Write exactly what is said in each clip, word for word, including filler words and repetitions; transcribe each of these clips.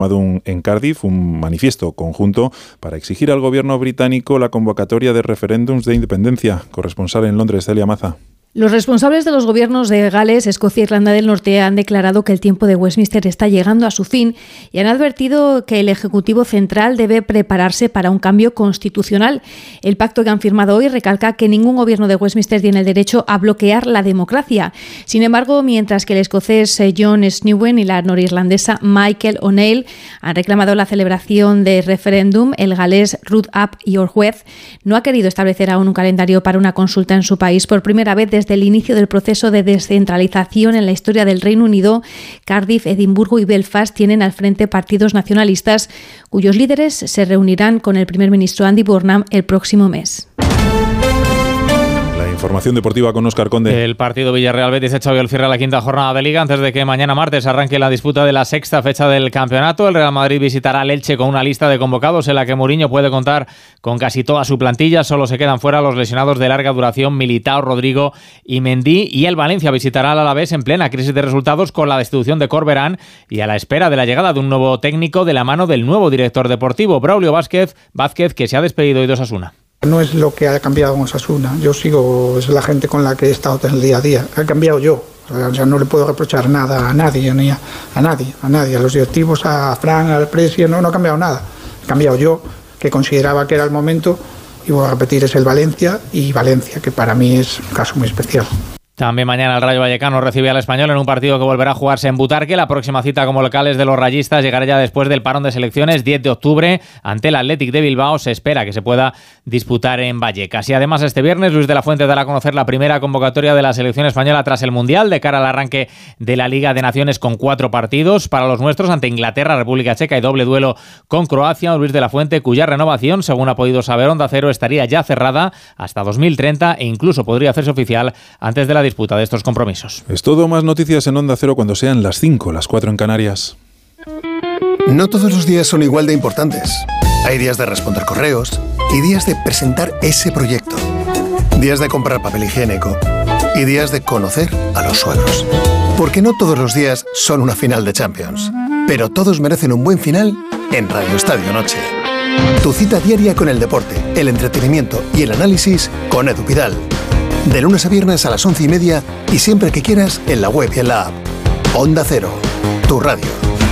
en Cardiff un manifiesto conjunto para exigir al gobierno británico la convocatoria de referéndums de independencia. Corresponsal en Londres, Celia Maza. Los responsables de los gobiernos de Gales, Escocia e Irlanda del Norte han declarado que el tiempo de Westminster está llegando a su fin y han advertido que el Ejecutivo Central debe prepararse para un cambio constitucional. El pacto que han firmado hoy recalca que ningún gobierno de Westminster tiene el derecho a bloquear la democracia. Sin embargo, mientras que el escocés John Snewen y la norirlandesa Michael O'Neill han reclamado la celebración de referéndum, el galés Ruth Ap Iorwerth no ha querido establecer aún un calendario para una consulta en su país. Por primera vez desde Desde el inicio del proceso de descentralización en la historia del Reino Unido, Cardiff, Edimburgo y Belfast tienen al frente partidos nacionalistas cuyos líderes se reunirán con el primer ministro Andy Burnham el próximo mes. Información deportiva con Óscar Conde. El partido Villarreal-Betis echa hoy el cierre a la quinta jornada de Liga antes de que mañana martes arranque la disputa de la sexta fecha del campeonato. El Real Madrid visitará al Elche con una lista de convocados en la que Mourinho puede contar con casi toda su plantilla. Solo se quedan fuera los lesionados de larga duración Militao, Rodrigo y Mendy. Y el Valencia visitará al Alavés en plena crisis de resultados con la destitución de Corberán y a la espera de la llegada de un nuevo técnico de la mano del nuevo director deportivo, Braulio Vázquez, Vázquez que se ha despedido hoy de Osasuna. No es lo que ha cambiado en Osasuna. Yo sigo, es la gente con la que he estado en el día a día. Ha cambiado yo. O sea, no le puedo reprochar nada a nadie, ni a, a nadie, a nadie, a los directivos, a Fran, al Presi, no, no ha cambiado nada. He cambiado yo, que consideraba que era el momento, y voy a repetir, es el Valencia, y Valencia, que para mí es un caso muy especial. También mañana el Rayo Vallecano recibe al Español en un partido que volverá a jugarse en Butarque. La próxima cita como locales de los rayistas llegará ya después del parón de selecciones, diez de octubre, ante el Athletic de Bilbao. Se espera que se pueda disputar en Vallecas. Y además este viernes Luis de la Fuente dará a conocer la primera convocatoria de la selección española tras el Mundial, de cara al arranque de la Liga de Naciones con cuatro partidos para los nuestros ante Inglaterra, República Checa y doble duelo con Croacia. Luis de la Fuente, cuya renovación, según ha podido saber Onda Cero, estaría ya cerrada hasta dos mil treinta e incluso podría hacerse oficial antes de la disputa de estos compromisos. Es todo, más noticias en Onda Cero cuando sean las cinco, las cuatro en Canarias. No todos los días son igual de importantes. Hay días de responder correos y días de presentar ese proyecto. Días de comprar papel higiénico y días de conocer a los suegros. Porque no todos los días son una final de Champions, pero todos merecen un buen final en Radio Estadio Noche. Tu cita diaria con el deporte, el entretenimiento y el análisis con Edu Pidal. De lunes a viernes a las once y media y siempre que quieras en la web y en la app. Onda Cero, tu radio.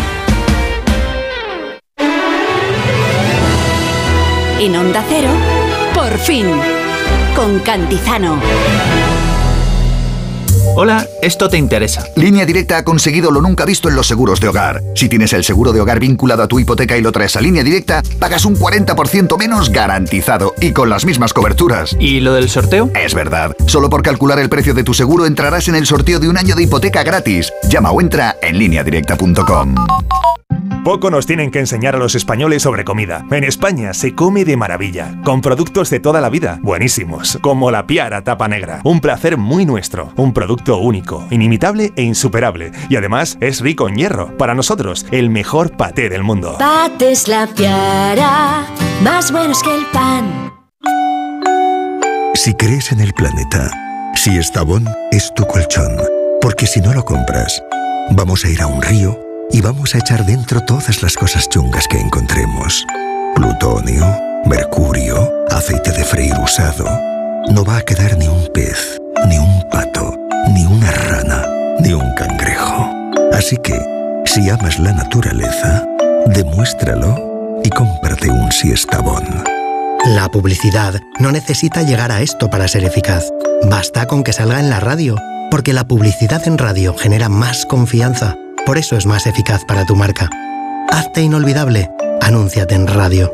En Onda Cero, por fin, con Cantizano. Hola, esto te interesa. Línea Directa ha conseguido lo nunca visto en los seguros de hogar. Si tienes el seguro de hogar vinculado a tu hipoteca y lo traes a Línea Directa, pagas un cuarenta por ciento menos garantizado y con las mismas coberturas. ¿Y lo del sorteo? Es verdad. Solo por calcular el precio de tu seguro entrarás en el sorteo de un año de hipoteca gratis. Llama o entra en línea directa punto com. Poco nos tienen que enseñar a los españoles sobre comida. En España se come de maravilla, con productos de toda la vida, buenísimos, como la Piara Tapa Negra. Un placer muy nuestro, un producto único, inimitable e insuperable. Y además es rico en hierro. Para nosotros, el mejor paté del mundo. Patés La Piara, más buenos que el pan. Si crees en el planeta, si Estavón es tu colchón, porque si no lo compras, vamos a ir a un río y vamos a echar dentro todas las cosas chungas que encontremos. Plutonio, mercurio, aceite de freír usado. No va a quedar ni un pez, ni un pato, ni una rana, ni un cangrejo. Así que, si amas la naturaleza, demuéstralo y cómprate un Siestabón. La publicidad no necesita llegar a esto para ser eficaz. Basta con que salga en la radio, porque la publicidad en radio genera más confianza. Por eso es más eficaz para tu marca. Hazte inolvidable. Anúnciate en radio.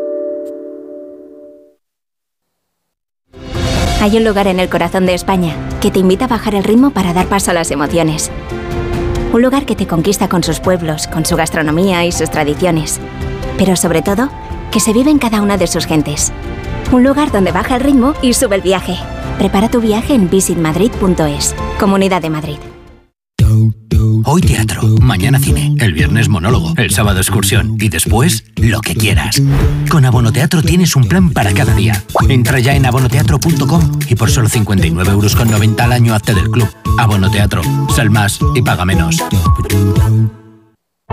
Hay un lugar en el corazón de España que te invita a bajar el ritmo para dar paso a las emociones. Un lugar que te conquista con sus pueblos, con su gastronomía y sus tradiciones. Pero sobre todo, que se vive en cada una de sus gentes. Un lugar donde baja el ritmo y sube el viaje. Prepara tu viaje en visit madrid punto es. Comunidad de Madrid. Hoy teatro, mañana cine, el viernes monólogo, el sábado excursión y después lo que quieras. Con Abonoteatro tienes un plan para cada día. Entra ya en abonoteatro punto com y por solo cincuenta y nueve euros con noventa al año hazte del club. Abonoteatro, sal más y paga menos.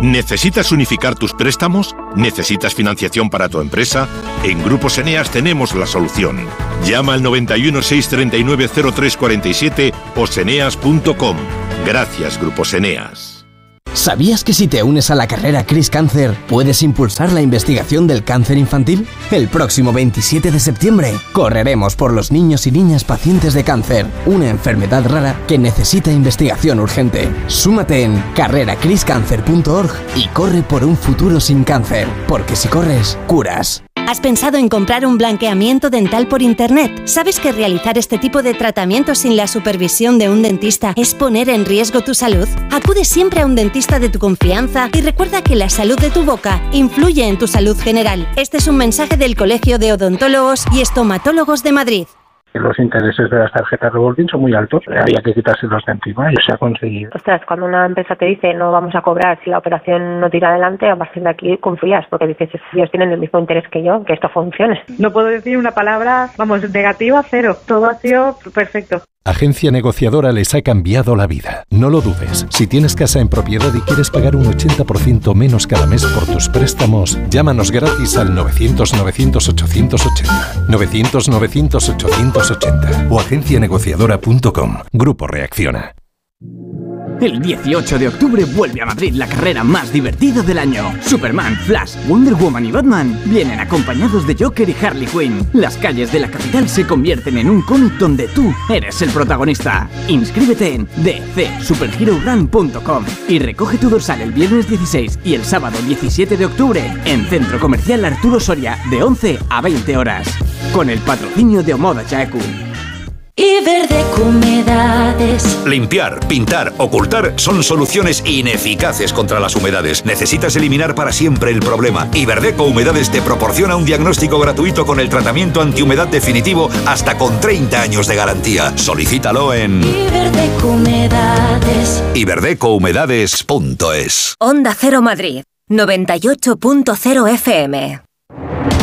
¿Necesitas unificar tus préstamos? ¿Necesitas financiación para tu empresa? En Grupos Eneas tenemos la solución. Llama al noventa y uno, seiscientos treinta y nueve, cero tres cuarenta y siete o seneas punto com. Gracias, Grupos Eneas. ¿Sabías que si te unes a la carrera Cris Cáncer puedes impulsar la investigación del cáncer infantil? El próximo veintisiete de septiembre correremos por los niños y niñas pacientes de cáncer, una enfermedad rara que necesita investigación urgente. Súmate en carrera cris cáncer punto org y corre por un futuro sin cáncer, porque si corres, curas. ¿Has pensado en comprar un blanqueamiento dental por internet? ¿Sabes que realizar este tipo de tratamientos sin la supervisión de un dentista es poner en riesgo tu salud? Acude siempre a un dentista de tu confianza y recuerda que la salud de tu boca influye en tu salud general. Este es un mensaje del Colegio de Odontólogos y Estomatólogos de Madrid. Los intereses de las tarjetas revolving son muy altos, había que quitárselos de encima y se ha conseguido. Ostras, cuando una empresa te dice no vamos a cobrar si la operación no tira adelante, a partir de aquí confías, porque dices, ellos tienen el mismo interés que yo, que esto funcione. No puedo decir una palabra, vamos, negativa, cero. Todo ha sido perfecto. Agencia Negociadora les ha cambiado la vida. No lo dudes. Si tienes casa en propiedad y quieres pagar un ochenta por ciento menos cada mes por tus préstamos, llámanos gratis al novecientos, novecientos, ochocientos ochenta. novecientos, novecientos, ochocientos ochenta o agencia negociadora punto com. Grupo Reacciona. El dieciocho de octubre vuelve a Madrid la carrera más divertida del año. Superman, Flash, Wonder Woman y Batman vienen acompañados de Joker y Harley Quinn. Las calles de la capital se convierten en un cómic donde tú eres el protagonista. Inscríbete en d c super hero run punto com y recoge tu dorsal el viernes dieciséis y el sábado diecisiete de octubre en Centro Comercial Arturo Soria de once a veinte horas. Con el patrocinio de Omoda Chaeku. Iberdeco Humedades. Limpiar, pintar, ocultar son soluciones ineficaces contra las humedades. Necesitas eliminar para siempre el problema. Iberdeco Humedades te proporciona un diagnóstico gratuito con el tratamiento antihumedad definitivo hasta con treinta años de garantía. Solicítalo en Iberdeco Humedades. iberdeco humedades punto es. Onda Cero Madrid, noventa y ocho punto cero F M.